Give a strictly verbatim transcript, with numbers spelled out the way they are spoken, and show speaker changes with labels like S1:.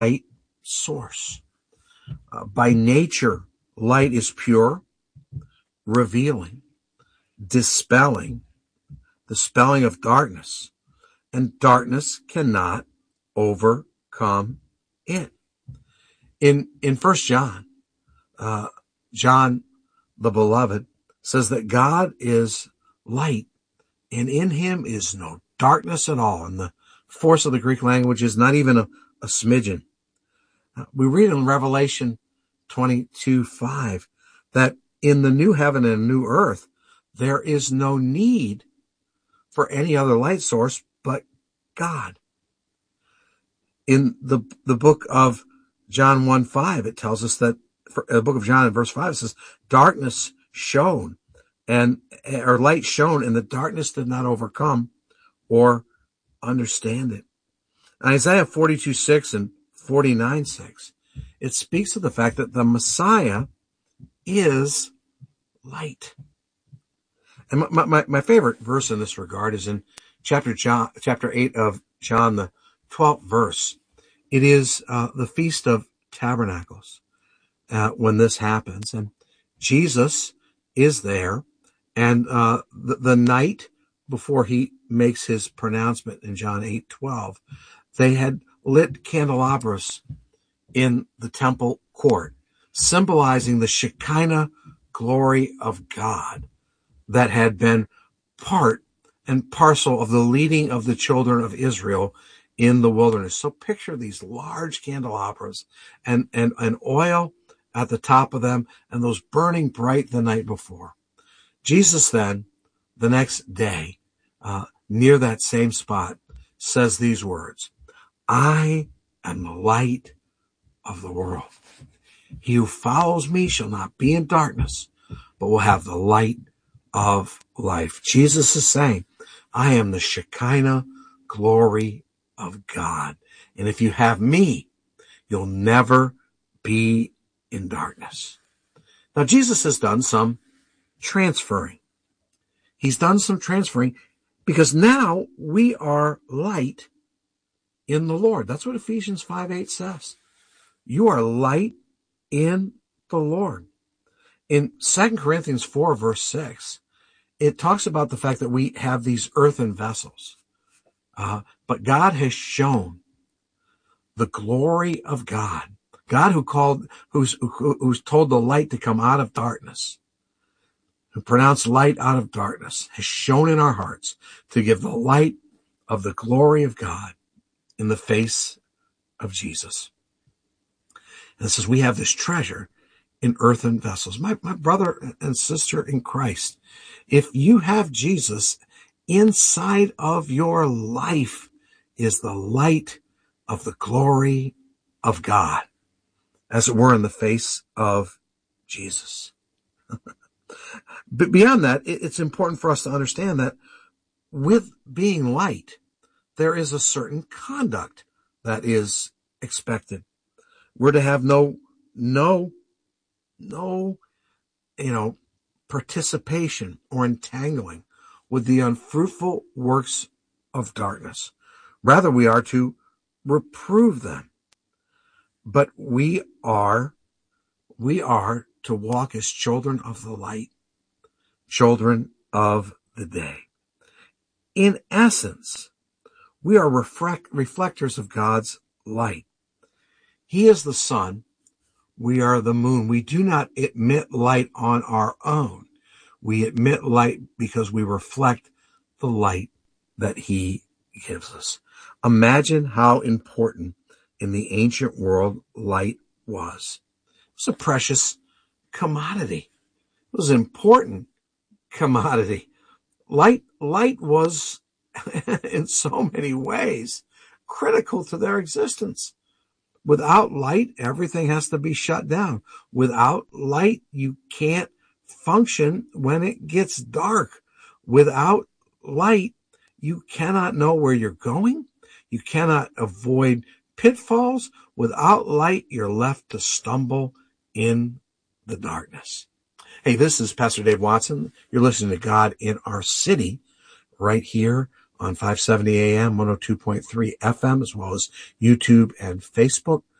S1: light source. Uh, by nature, light is pure, revealing, dispelling, dispelling of darkness, and darkness cannot overcome it. In in First John, uh, John the beloved says that God is light, and in him is no darkness at all. And the force of the Greek language is not even a, a smidgen. Uh, we read in Revelation twenty-two five that in the new heaven and new earth, there is no need for any other light source but God. In the, the book of John one five, it tells us that, for, the book of John in verse five, it says, darkness shone, and, or light shone, and the darkness did not overcome or understand it. In Isaiah forty-two six and forty-nine six, it speaks of the fact that the Messiah is light. And my, my, my favorite verse in this regard is in chapter John, chapter eight of John, the twelfth verse. It is uh, the Feast of Tabernacles uh, when this happens. And Jesus is there. And uh, the, the night before he makes his pronouncement in John eight twelve, they had lit candelabras in the temple court, symbolizing the Shekinah glory of God that had been part and parcel of the leading of the children of Israel in the wilderness. So picture these large candelabras and, and, and oil at the top of them, and those burning bright the night before. Jesus then, the next day, uh, near that same spot, says these words, I am the light of the world. He who follows me shall not be in darkness, but will have the light of life. Jesus is saying, I am the Shekinah glory of God. And if you have me, you'll never be in darkness. Now, Jesus has done some transferring. He's done some transferring because now we are light in the Lord. That's what Ephesians five eight says. You are light in the Lord. In Second Corinthians four, verse six, it talks about the fact that we have these earthen vessels. Uh, but God has shown the glory of God. God who called, who's, who, who's told the light to come out of darkness, who pronounced light out of darkness, has shown in our hearts to give the light of the glory of God in the face of Jesus. And it says we have this treasure in earthen vessels. My, my brother and sister in Christ, if you have Jesus inside of your life, is the light of the glory of God, as it were, in the face of Jesus. But beyond that, it's important for us to understand that with being light, there is a certain conduct that is expected. We're to have no, no, no, you know, participation or entangling with the unfruitful works of darkness. Rather, we are to reprove them. But we are, we are to walk as children of the light, children of the day. In essence, we are reflect, reflectors of God's light. He is the sun. We are the moon. We do not emit light on our own. We emit light because we reflect the light that he gives us. Imagine how important in the ancient world light was. It was a precious commodity. It was an important commodity. Light, light was in so many ways critical to their existence. Without light, everything has to be shut down. Without light, you can't function when it gets dark. Without light, you cannot know where you're going. You cannot avoid pitfalls. Without light, you're left to stumble in the darkness. Hey, this is Pastor Dave Watson. You're listening to God in Our City right here on five seventy A M, one oh two point three F M, as well as YouTube and Facebook.